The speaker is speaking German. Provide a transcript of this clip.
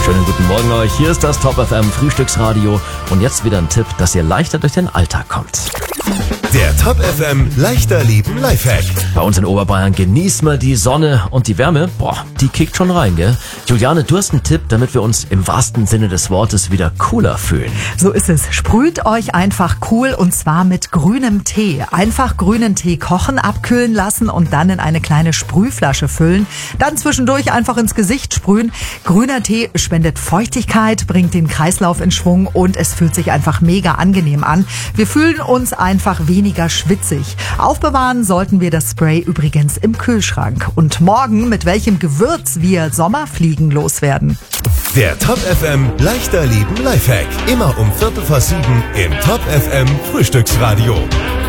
Schönen guten Morgen euch. Hier ist das Top FM Frühstücksradio. Und jetzt wieder ein Tipp, dass ihr leichter durch den Alltag kommt. Der Top FM leichter leben Lifehack. Bei uns in Oberbayern genießen wir die Sonne und die Wärme. Die kickt schon rein, gell? Juliane, du hast einen Tipp, damit wir uns im wahrsten Sinne des Wortes wieder cooler fühlen. So ist es. Sprüht euch einfach cool und zwar mit grünem Tee. Einfach grünen Tee kochen, abkühlen lassen und dann in eine kleine Sprühflasche füllen. Dann zwischendurch einfach ins Gesicht sprühen. Grüner Tee spendet Feuchtigkeit, bringt den Kreislauf in Schwung und es fühlt sich einfach mega angenehm an. Wir fühlen uns einfach weniger schwitzig. Aufbewahren sollten wir das Spray übrigens im Kühlschrank. Und morgen, mit welchem Gewürz wir Sommerfliegen loswerden. Der Top FM leichter leben Lifehack. Immer um 7:15 im Top FM Frühstücksradio.